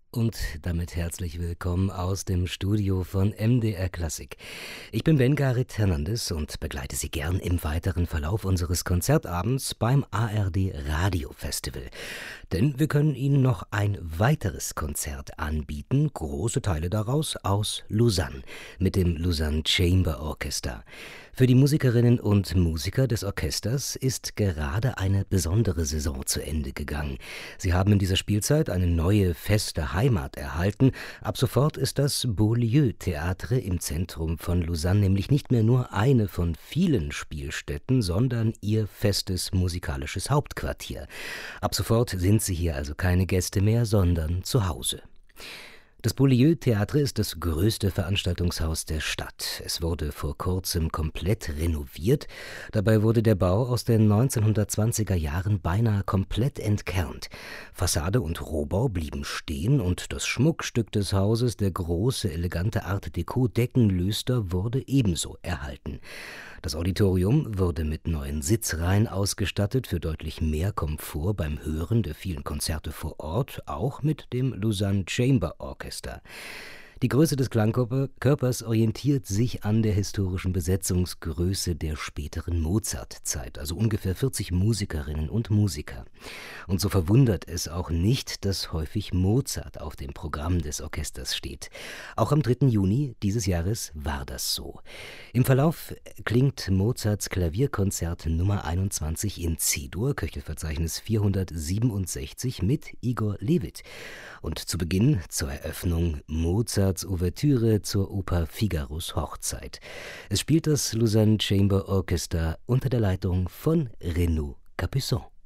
Und damit herzlich willkommen aus dem Studio von MDR Klassik. Ich bin Ben-Garit Hernandez und begleite Sie gern im weiteren Verlauf unseres Konzertabends beim ARD Radio Festival. Denn wir können Ihnen noch ein weiteres Konzert anbieten, große Teile daraus aus Lausanne, mit dem Lausanne Chamber Orchestra. Für die Musikerinnen und Musiker des Orchesters ist gerade eine besondere Saison zu Ende gegangen. Sie haben in dieser Spielzeit eine neue feste Heimat erhalten. Ab sofort ist das Beaulieu Theatre im Zentrum von Lausanne nämlich nicht mehr nur eine von vielen Spielstätten, sondern ihr festes musikalisches Hauptquartier. Ab sofort sind Sie hier also keine Gäste mehr, sondern zu Hause. Das Beaulieu Theatre ist das größte Veranstaltungshaus der Stadt. Es wurde vor kurzem komplett renoviert. Dabei wurde der Bau aus den 1920er Jahren beinahe komplett entkernt. Fassade und Rohbau blieben stehen und das Schmuckstück des Hauses, der große, elegante Art-Déco-Deckenlüster, wurde ebenso erhalten. Das Auditorium wurde mit neuen Sitzreihen ausgestattet für deutlich mehr Komfort beim Hören der vielen Konzerte vor Ort, auch mit dem Lausanne Chamber Orchestra. Die Größe des Klangkörpers orientiert sich an der historischen Besetzungsgröße der späteren Mozartzeit, also ungefähr 40 Musikerinnen und Musiker. Und so verwundert es auch nicht, dass häufig Mozart auf dem Programm des Orchesters steht. Auch am 3. Juni dieses Jahres war das so. Im Verlauf klingt Mozarts Klavierkonzert Nummer 21 in C-Dur, Köchelverzeichnis 467 mit Igor Levit. Und zu Beginn zur Eröffnung Mozarts Ouvertüre zur Oper Figaros Hochzeit. Es spielt das Lausanne Chamber Orchestra unter der Leitung von Renaud Capuçon.